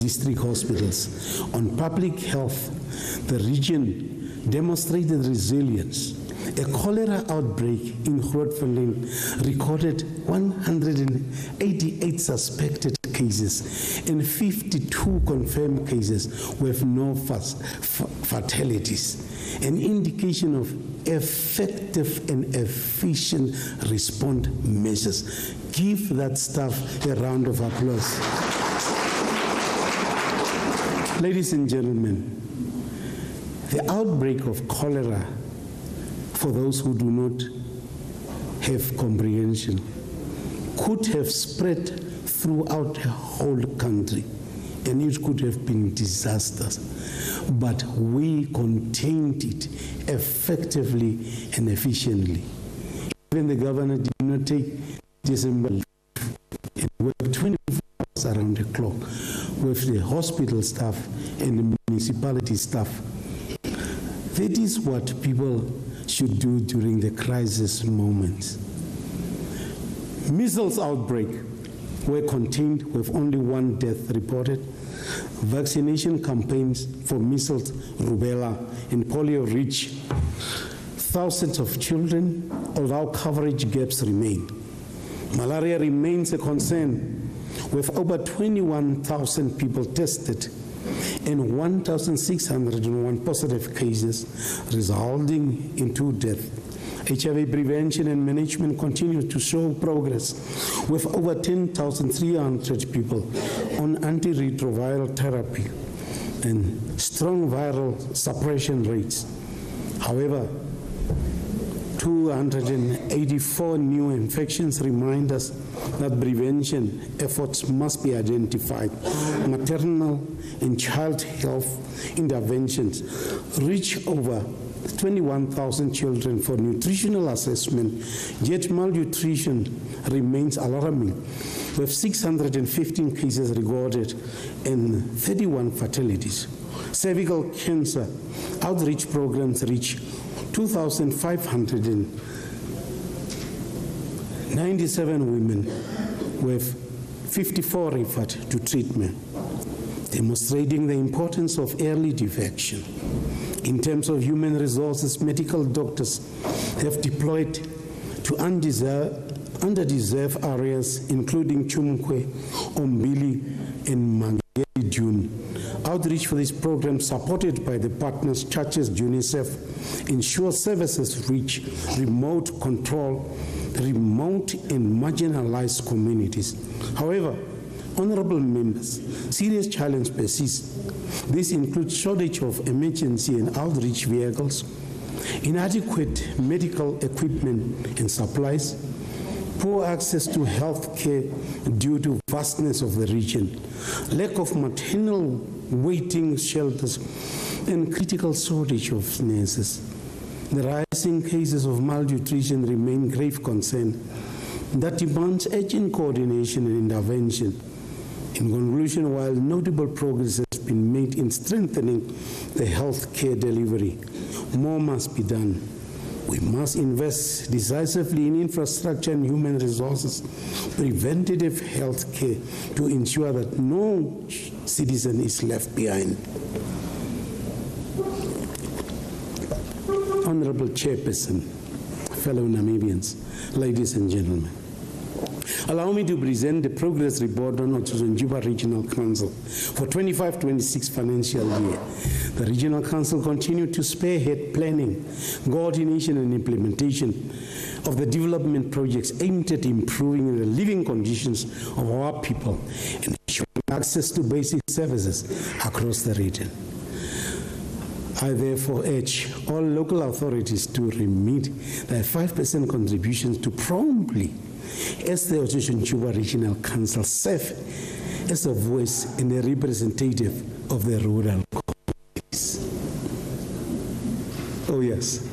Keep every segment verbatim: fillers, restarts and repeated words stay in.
district hospitals. On public health, the region demonstrated resilience. A cholera outbreak in Grootfontein recorded one hundred eighty-eight suspected cases and fifty-two confirmed cases with no fatalities, an indication of effective and efficient response measures. Give that staff a round of applause. Ladies and gentlemen, the outbreak of cholera, for those who do not have comprehension, could have spread throughout the whole country, and it could have been disastrous. But we contained it effectively and efficiently. Even the governor did not take December and worked twenty-four hours around the clock with the hospital staff and the municipality staff. That is what people should do during the crisis moments. Measles outbreak were contained with only one death reported. Vaccination campaigns for measles, rubella, and polio reach thousands of children, although coverage gaps remain. Malaria remains a concern, with over twenty-one thousand people tested and one thousand six hundred one positive cases, resulting in two deaths. H I V prevention and management continue to show progress, with over ten thousand three hundred people on antiretroviral therapy and strong viral suppression rates. However, two hundred eighty-four new infections remind us that prevention efforts must be identified. Maternal and child health interventions reach over twenty-one thousand children for nutritional assessment, yet malnutrition remains alarming, with six hundred fifteen cases recorded and thirty-one fatalities. Cervical cancer outreach programs reach two thousand five hundred ninety-seven women, with fifty-four referred to treatment, demonstrating the importance of early detection. In terms of human resources, medical doctors have deployed to undeserved, underdeserved areas, including Chumkwe, Ombili, and Mangeli June. Outreach for this program, supported by the partners, churches, UNICEF, ensures services reach remote control, remote and marginalized communities. However, honorable members, serious challenge persists. This includes shortage of emergency and outreach vehicles, inadequate medical equipment and supplies, poor access to health care due to vastness of the region, lack of maternal waiting shelters, and critical shortage of nurses. The rising cases of malnutrition remain grave concern that demands urgent coordination and intervention. In conclusion, while notable progress has been made in strengthening the health care delivery, more must be done. We must invest decisively in infrastructure and human resources, preventative health care, to ensure that no citizen is left behind. Honorable Chairperson, fellow Namibians, ladies and gentlemen, allow me to present the progress report on Otjiwajo Regional Council for twenty-five twenty-six financial year. The Regional Council continued to spearhead planning, coordination and implementation of the development projects aimed at improving the living conditions of our people and ensuring access to basic services across the region. I therefore urge all local authorities to remit their five percent contributions to promptly, as the Otjiwajo Regional Council, serve as a voice and a representative of the rural communities. Oh yes.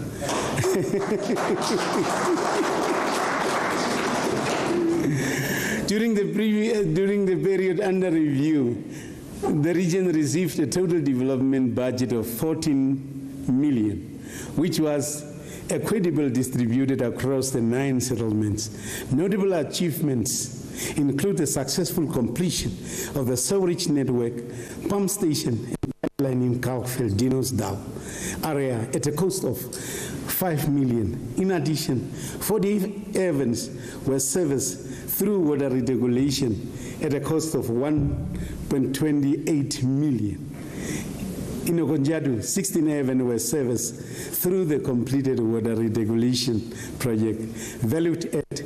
during, the previous, during the period under review, the region received a total development budget of fourteen million, which was equitably distributed across the nine settlements. Notable achievements include the successful completion of the sewerage network, pump station, and pipeline in Kalkveld, Dinosdal area at a cost of five million dollars. In addition, forty Evans were serviced through water regulation at a cost of one point two eight million dollars. In Okonjadu, sixteen Evans were serviced through the completed water regulation project valued at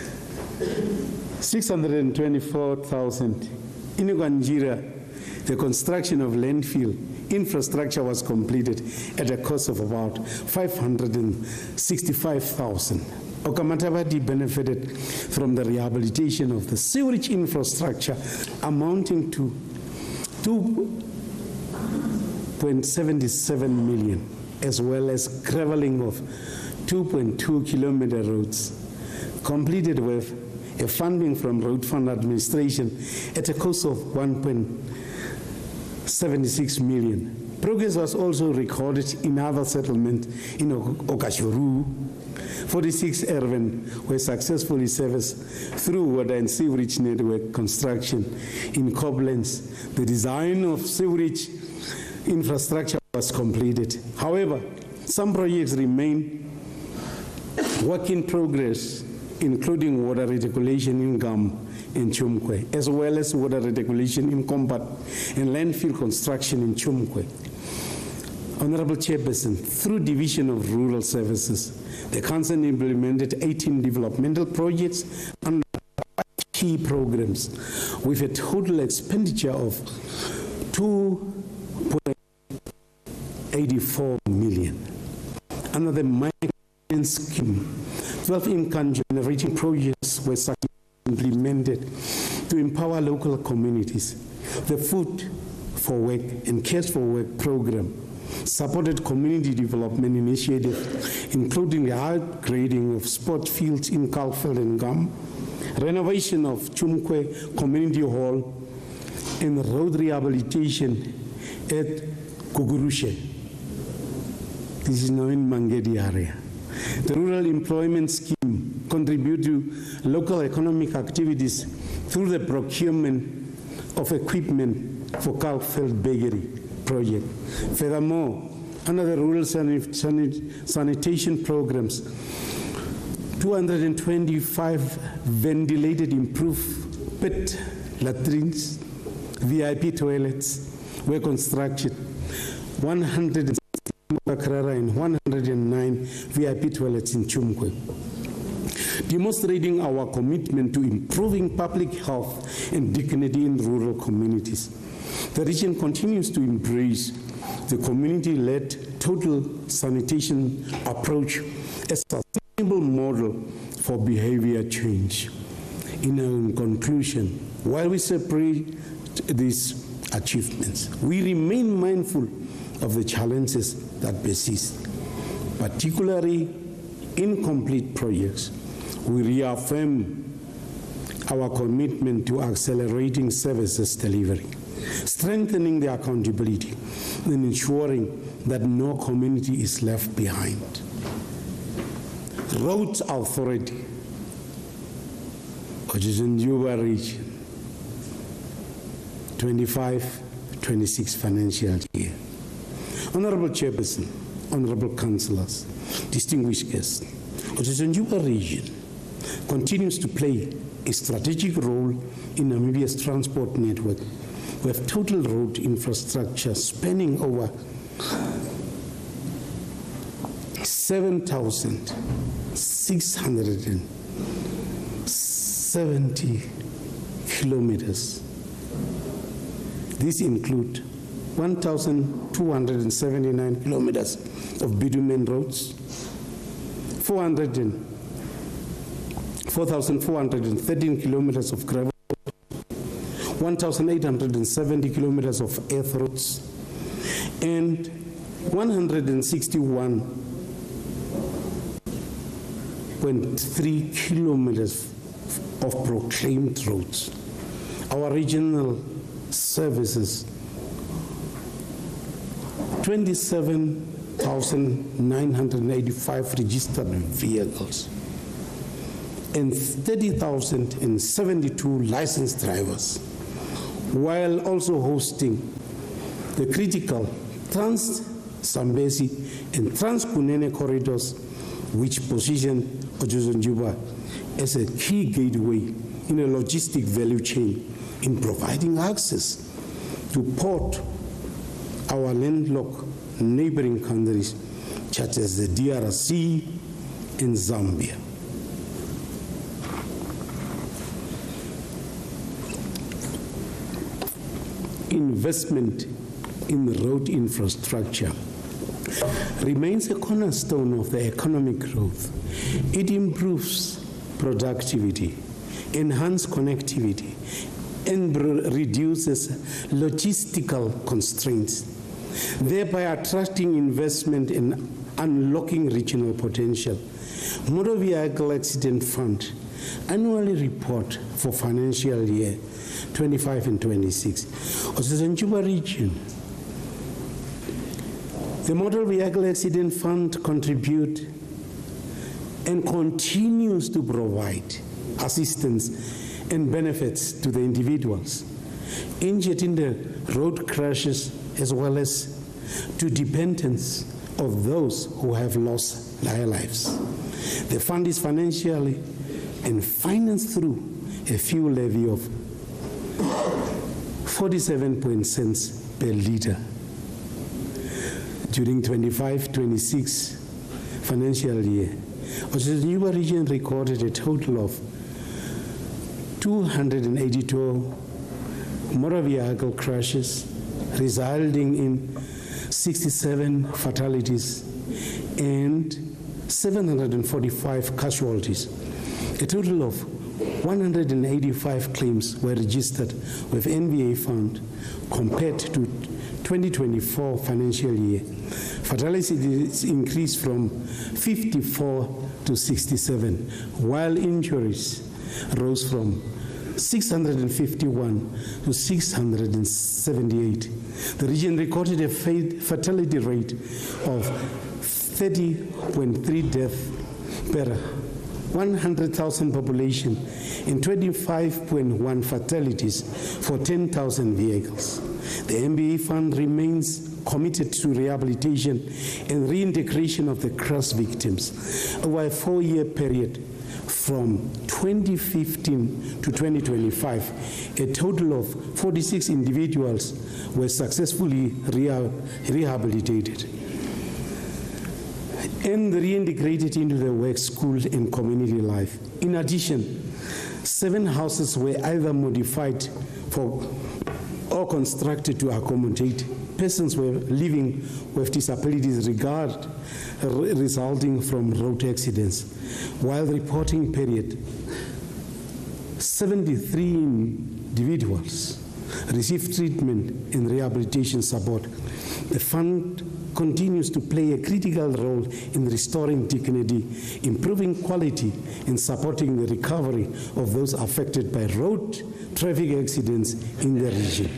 six hundred twenty-four thousand dollars. In Uganjira, the construction of landfill infrastructure was completed at a cost of about five hundred sixty-five thousand dollars. Okamatavadi benefited from the rehabilitation of the sewerage infrastructure amounting to two point seven seven million dollars, as well as graveling of two point two kilometer roads, completed with a funding from Road Fund Administration at a cost of one point seven six million dollars. Progress was also recorded in other settlements in Okashuru. forty-six Erven were successfully serviced through water and sewerage network construction. In Koblenz, the design of sewerage infrastructure was completed. However, some projects remain work in progress, including water reticulation in Gam and Chumkwe, as well as water reticulation in Kombat and landfill construction in Chumkwe. Honorable Chairperson, through Division of Rural Services, the Council implemented eighteen developmental projects under key programs with a total expenditure of two point eight four million dollars. Under the microgrant scheme, twelve income generating projects were implemented to empower local communities. The Food for Work and Cares for Work program supported community development initiatives, including the upgrading of sport fields in Kalkveld and Gam, renovation of Chumkwe Community Hall, and road rehabilitation at Kugurushe. This is now in Mangedi area. The Rural Employment Scheme contributes to local economic activities through the procurement of equipment for Kalkveld Bakery project. Furthermore, under the rural sanit sanit sanitation programs, two hundred twenty-five ventilated improved pit latrines, V I P toilets were constructed, one hundred and one hundred nine V I P toilets in Chumkwe, demonstrating our commitment to improving public health and dignity in rural communities. The region continues to embrace the community-led total sanitation approach as a sustainable model for behavior change. In conclusion, while we celebrate these achievements, we remain mindful of the challenges that persist, particularly incomplete projects. We reaffirm our commitment to accelerating services delivery, strengthening the accountability, and ensuring that no community is left behind. Roads Authority, which is in Juba region, twenty-five twenty-six financial year. Honorable Chairperson, Honorable Councillors, distinguished guests, the Juba region continues to play a strategic role in Namibia's transport network, with total road infrastructure spanning over seven thousand six hundred seventy kilometers. These include one thousand two hundred seventy-nine kilometers of bitumen roads, four thousand four hundred thirteen kilometers of gravel, one thousand eight hundred seventy kilometers of earth roads, and one hundred sixty-one point three kilometers of proclaimed roads. Our regional services, twenty-seven thousand nine hundred eighty-five registered vehicles, and thirty thousand seventy-two licensed drivers, while also hosting the critical Trans-Zambezi and Trans-Kunene corridors, which position Otjiwajonge as a key gateway in a logistic value chain in providing access to port our landlocked neighboring countries such as the D R C and Zambia. Investment in road infrastructure remains a cornerstone of the economic growth. It improves productivity, enhances connectivity, and reduces logistical constraints, thereby attracting investment and unlocking regional potential. Motor Vehicle Accident Fund annually report for financial year twenty-five and twenty-six. Otjiwajonge region, the Motor Vehicle Accident Fund contribute and continues to provide assistance and benefits to the individuals injured in the road crashes, as well as to dependents of those who have lost their lives. The fund is financially and financed through a fuel levy of forty-seven point cents per litre. During twenty-five twenty-six financial year, Otjiwajonge region recorded a total of two hundred eighty-two motor vehicle crashes, resulting in sixty-seven fatalities and seven hundred forty-five casualties. A total of one hundred eighty-five claims were registered with N V A fund compared to twenty twenty-four financial year. Fatalities increased from fifty-four to sixty-seven, while injuries rose from six hundred fifty-one to six hundred seventy-eight. The region recorded a fatality rate of thirty point three deaths per one hundred thousand population and twenty-five point one fatalities for ten thousand vehicles. The N V A fund remains committed to rehabilitation and reintegration of the crash victims over a four-year period. From twenty fifteen to twenty twenty-five, a total of forty-six individuals were successfully reha rehabilitated and reintegrated into the work, school, and community life. In addition, seven houses were either modified for or constructed to accommodate persons who were living with disabilities regard, resulting from road accidents. While the reporting period, seventy-three individuals received treatment and rehabilitation support. The fund continues to play a critical role in restoring dignity, improving quality, and supporting the recovery of those affected by road traffic accidents in the region.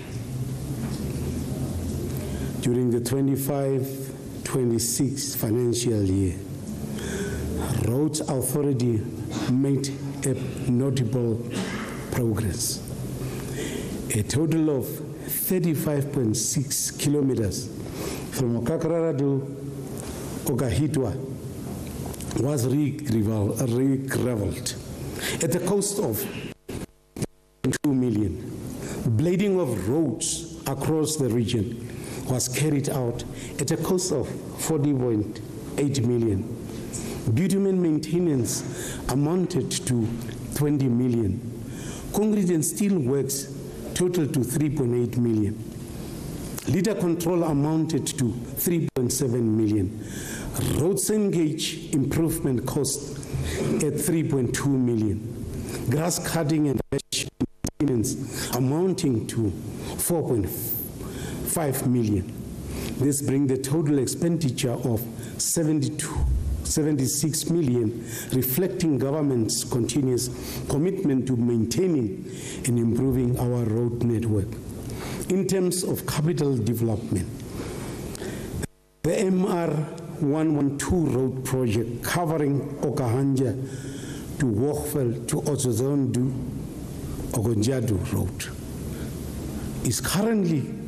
During the twenty-five twenty-six financial year, Roads Authority made a notable progress. A total of thirty-five point six kilometers from Okakarara to Okahitwa was re-gravelled at a cost of two million. Blading of roads across the region was carried out at a cost of forty point eight million. Bitumen maintenance amounted to twenty million. Concrete and steel works totaled to three point eight million. Litter control amounted to three point seven million. Road gauge improvement cost at three point two million. Grass cutting and maintenance amounting to four point five million. This brings the total expenditure of seventy-two, seventy-six million, reflecting government's continuous commitment to maintaining and improving our road network. In terms of capital development, the M R one twelve road project covering Okahanja to Hochfeld to Ozozondo Ogonjadu Road is currently